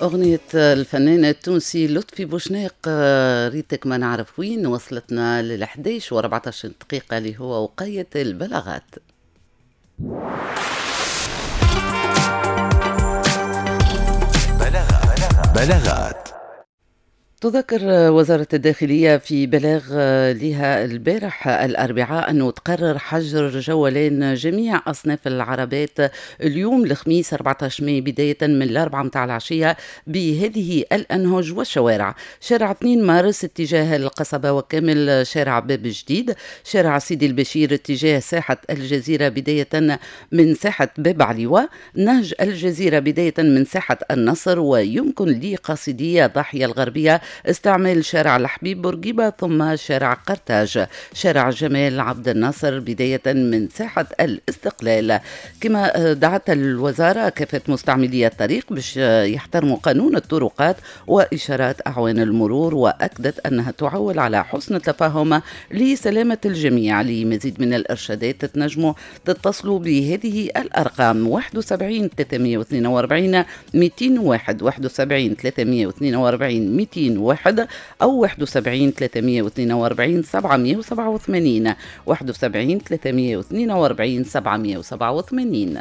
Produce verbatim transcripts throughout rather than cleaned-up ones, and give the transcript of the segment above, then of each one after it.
أغنية الفنان التونسي لطفي بوشناق، آه، ريتك ما نعرف وين، وصلتنا لل حداش و14 دقيقة اللي هو وقاية البلاغات. بلاغات بلاغات تذكر وزارة الداخلية في بلاغ لها البارح الأربعاء أنه تقرر حجر جولان جميع أصناف العربات اليوم الخميس أربعة عشر ماي بداية من الأربعة متاع العشية بهذه الأنهج والشوارع: شارع اثنين مارس اتجاه القصبة وكامل شارع باب جديد، شارع سيدي البشير اتجاه ساحة الجزيرة بداية من ساحة باب عليوة، نهج الجزيرة بداية من ساحة النصر، ويمكن لقاصدي ضاحية الغربية استعمال شارع الحبيب بورقيبة ثم شارع قرطاج، شارع جمال عبد الناصر بداية من ساحة الاستقلال. كما دعت الوزارة كافة مستعملي الطريق باش يحترموا قانون الطرقات وإشارات أعوان المرور، وأكدت أنها تعول على حسن التفاهم لسلامة الجميع. لمزيد من الإرشادات تنجموا تتصلوا بهذه الأرقام: واحد وسبعين ثلاثمائة واثنين وأربعين مئتين وواحد، واحد وسبعين ثلاثمائة واثنين وأربعين مئتين وواحد، أو واحد وسبعين ثلاثمائة واثنين وأربعين سبعمائة وسبعة وثمانين، واحد وسبعين ثلاثمائة واثنين وأربعين سبعمائة وسبعة وثمانين.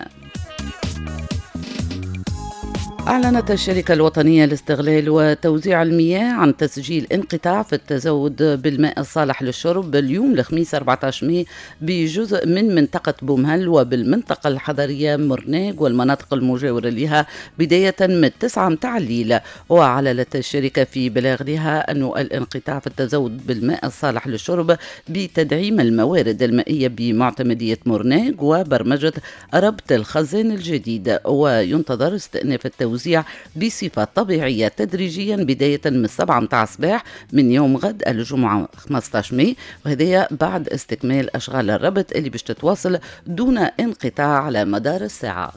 أعلنت الشركة الوطنية لاستغلال وتوزيع المياه عن تسجيل انقطاع في التزود بالماء الصالح للشرب اليوم الخميس أربعة عشر ماي بجزء من منطقة بومهل وبالمنطقة الحضرية مرناق والمناطق المجاورة لها بداية من التسعة متاع الليل. وأعلنت الشركة في بلاغ لها أن الانقطاع في التزود بالماء الصالح للشرب بتدعيم الموارد المائية بمعتمدية مرناق وبرمجة ربط الخزان الجديد، وينتظر استئناف التوزيع توزيع بصفة طبيعية تدريجيا بداية من السبعة متاع الصباح من يوم غد الجمعة خمسة عشر ماي، وهذا بعد استكمال أشغال الربط اللي باش تتواصل دون انقطاع على مدار الساعة.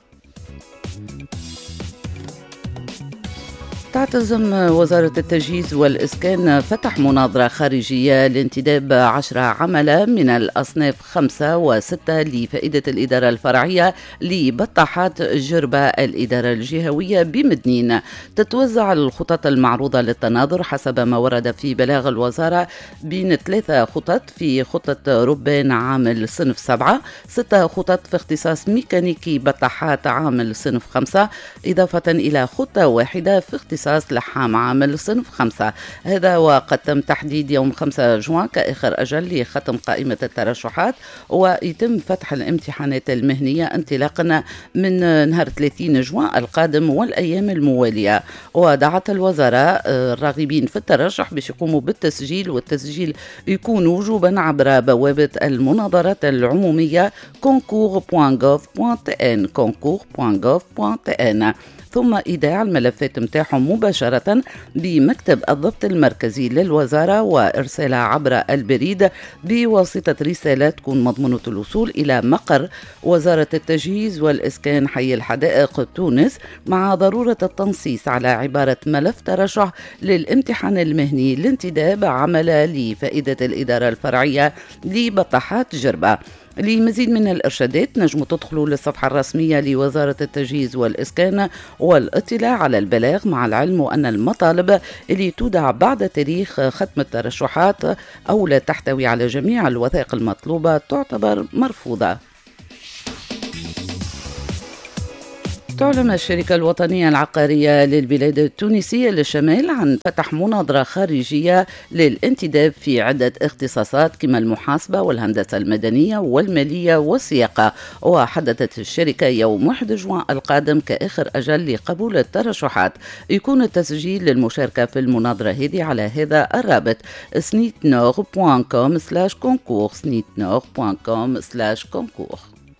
تعتزم وزارة التجهيز والإسكان فتح مناظرة خارجية لانتداب عشرة عملة من الأصناف خمسة وستة لفائدة الإدارة الفرعية لبطاحات جربة الإدارة الجهوية بمدنين. تتوزع الخطط المعروضة للتناظر حسب ما ورد في بلاغ الوزارة بين ثلاثة خطط في خطة ربان عامل صنف سبعة، ستة خطط في اختصاص ميكانيكي بطاحات عامل صنف خمسة، إضافة إلى خطة واحدة في اختصاص لحام عامل صنف خمسة. هذا وقد تم تحديد يوم خمسة جوان كآخر أجل لختم قائمة الترشحات، ويتم فتح الامتحانات المهنية انطلاقا من نهار ثلاثين جوان القادم والأيام الموالية. ودعت الوزارة الراغبين في الترشح باش يقوموا بالتسجيل، والتسجيل يكون وجوبا عبر بوابة المناظرات العمومية كونكور دوت جوف دوت ان كونكور دوت جوف دوت ان، ثم إيداع الملفات متاعهم مباشرة بمكتب الضبط المركزي للوزارة وإرسالها عبر البريد بواسطة رسالة تكون مضمونة الوصول إلى مقر وزارة التجهيز والإسكان حي الحدائق تونس، مع ضرورة التنصيص على عبارة ملف ترشح للامتحان المهني لانتداب عمل لفائدة الإدارة الفرعية لبطاحات جربة. لمزيد من الإرشادات نجموا تدخلوا للصفحة الرسمية لوزارة التجهيز والإسكان والاطلاع على البلاغ، مع العلم أن المطالب اللي تودع بعد تاريخ ختم الترشحات أو لا تحتوي على جميع الوثائق المطلوبة تعتبر مرفوضة. تعلن الشركة الوطنية العقارية للبلاد التونسية للشمال عن فتح مناظرة خارجية للانتداب في عدة اختصاصات كما المحاسبة والهندسة المدنية والمالية والسياقة. وحددت الشركة يوم واحد جوان القادم كآخر أجل لقبول الترشحات. يكون التسجيل للمشاركة في المناظرة هذه على هذا الرابط: سنيتنور دوت كوم سلاش كونكور سنيتنور دوت كوم سلاش كونكور.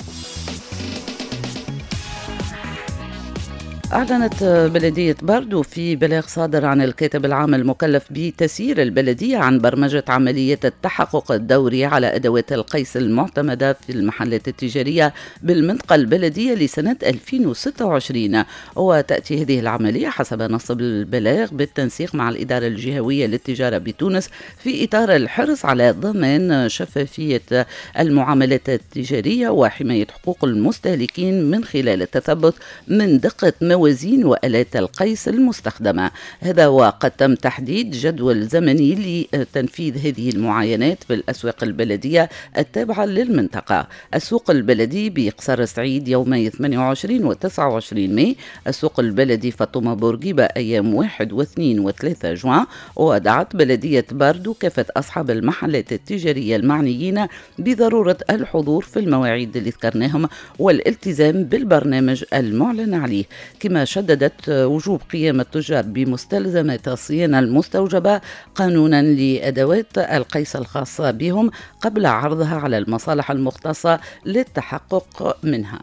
أعلنت بلدية باردو في بلاغ صادر عن الكاتب العام المكلف بتسيير البلدية عن برمجة عملية التحقق الدوري على أدوات القيس المعتمدة في المحلات التجارية بالمنطقة البلدية لسنة ألفين وستة وعشرين. وتأتي هذه العملية حسب نص البلاغ بالتنسيق مع الإدارة الجهوية للتجارة بتونس في إطار الحرص على ضمان شفافية المعاملات التجارية وحماية حقوق المستهلكين من خلال التثبت من دقة مواد الموازين وآلات القيس المستخدمة. هذا وقد تم تحديد جدول زمني لتنفيذ هذه المعاينات في الأسواق البلدية التابعة للمنطقة. السوق البلدي بقصر سعيد يومي ثمانية وعشرين و تسعة وعشرين ماي، السوق البلدي فاطمة بورقيبة أيام واحد واثنين وثلاثة جوان. ودعت بلدية باردو كافة أصحاب المحلات التجارية المعنيين بضرورة الحضور في المواعيد اللي ذكرناهم والالتزام بالبرنامج المعلن عليه، كما شددت وجوب قيام التجار بمستلزمات الصيانة المستوجبة قانونا لأدوات القيس الخاصة بهم قبل عرضها على المصالح المختصة للتحقق منها.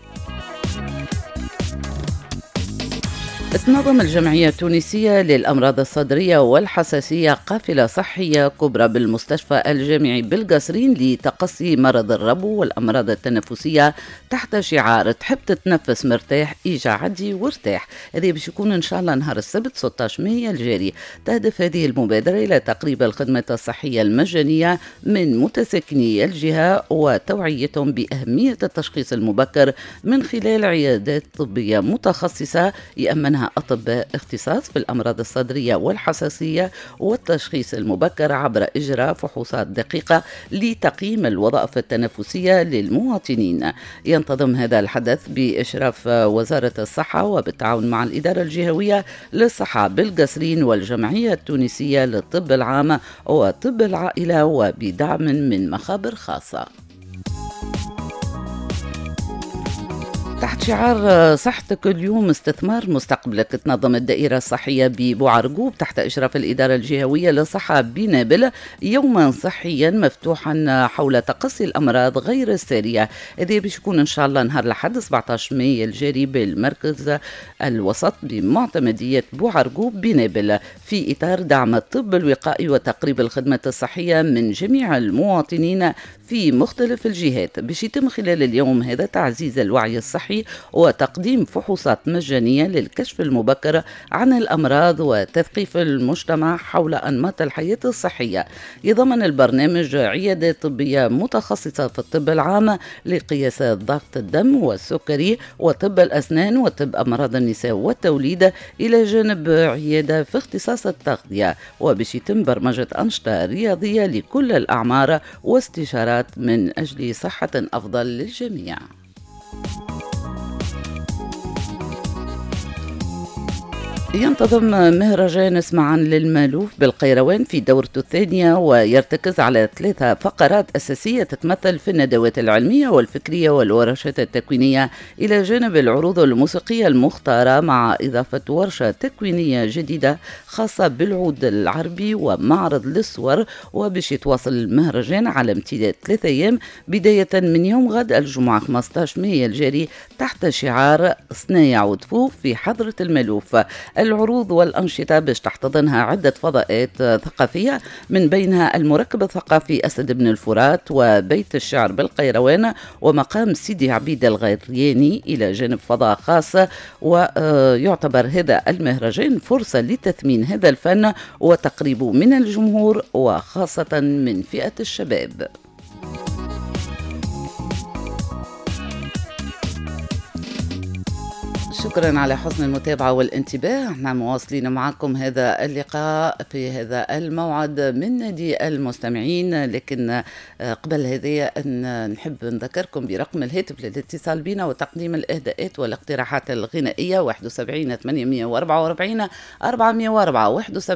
تنظم الجمعية التونسية للأمراض الصدرية والحساسية قافلة صحية كبرى بالمستشفى الجامعي بالقصرين لتقصي مرض الربو والأمراض التنفسية تحت شعار تحب تتنفس مرتاح إيجا عدي وارتاح. هذه باش يكون إن شاء الله نهار السبت ستة عشر ماي الجاري. تهدف هذه المبادرة إلى تقريب الخدمات الصحية المجانية من متسكني الجهة وتوعيتهم بأهمية التشخيص المبكر من خلال عيادات طبية متخصصة يأمنها أطباء اختصاص في الأمراض الصدرية والحساسية والتشخيص المبكر عبر إجراء فحوصات دقيقة لتقييم الوظائف التنفسية للمواطنين. ينتظم هذا الحدث بإشراف وزارة الصحة وبالتعاون مع الإدارة الجهوية للصحة بالقصرين والجمعية التونسية للطب العام وطب العائلة وبدعم من مخابر خاصة. تحت شعار صحتك اليوم استثمار مستقبلك، تنظم الدائرة الصحية ببوعرقوب تحت إشراف الإدارة الجهوية للصحة بنابل يوما صحيا مفتوحا حول تقصي الأمراض غير السارية. هذا باش يكون إن شاء الله نهار الأحد سبعة عشر ماي الجاري بالمركز الوسط بمعتمدية بوعرقوب بنابل في إطار دعم الطب الوقائي وتقريب الخدمات الصحية من جميع المواطنين في مختلف الجهات. باش يتم خلال اليوم هذا تعزيز الوعي الصحي وتقديم فحوصات مجانية للكشف المبكر عن الأمراض وتثقيف المجتمع حول أنماط الحياة الصحية. يضمن البرنامج عيادات طبية متخصصة في الطب العام لقياسات ضغط الدم والسكري وطب الأسنان وطب أمراض النساء والتوليد، إلى جانب عيادة في اختصاص التغذية. وباش يتم برمجة أنشطة رياضية لكل الأعمار واستشارات من أجل صحة أفضل للجميع. ينتظم مهرجان اسمعا للمالوف بالقيروان في دورته الثانية، ويرتكز على ثلاثة فقرات أساسية تتمثل في الندوات العلمية والفكرية والورشات التكوينية إلى جانب العروض الموسيقية المختارة، مع إضافة ورشة تكوينية جديدة خاصة بالعود العربي ومعرض للصور. وباش يتواصل المهرجان على امتداد ثلاثة أيام بداية من يوم غد الجمعة خمسة عشر ماي الجاري تحت شعار صنايع ودفوف في حضرة المالوف. العروض والأنشطة باش تحتضنها عدة فضاءات ثقافية، من بينها المركب الثقافي أسد بن الفرات وبيت الشعر بالقيروان ومقام سيدي عبيد الغرياني، إلى جانب فضاء خاص. ويعتبر هذا المهرجان فرصة لتثمين هذا الفن وتقريبه من الجمهور وخاصة من فئة الشباب. شكرا على حسن المتابعة والانتباه. احنا مواصلين معكم هذا اللقاء في هذا الموعد من نادي المستمعين، لكن قبل هذا أن نحب نذكركم برقم الهاتف للاتصال بنا وتقديم الإهداءات والاقتراحات الغنائية واحد وسبعين ثمانمائة وأربعة وأربعين أربعمائة وأربعة واحد وسبعين